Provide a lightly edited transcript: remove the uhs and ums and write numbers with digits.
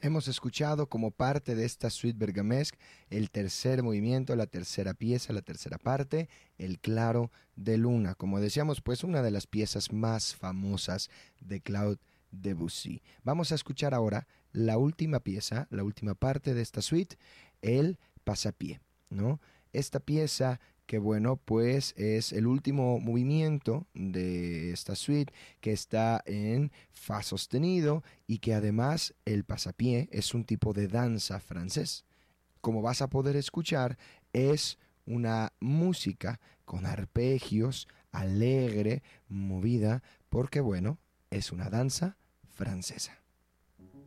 Hemos escuchado como parte de esta suite bergamesque el tercer movimiento, la tercera pieza, la tercera parte, El Claro de Luna. Como decíamos, pues una de las piezas más famosas de Claude Debussy. Vamos a escuchar ahora la última pieza, la última parte de esta suite, el Pasapié, ¿no? Esta pieza que bueno, pues es el último movimiento de esta suite que está en fa sostenido y que además el pasapié es un tipo de danza francés. Como vas a poder escuchar, es una música con arpegios, alegre, movida, porque bueno, es una danza francesa.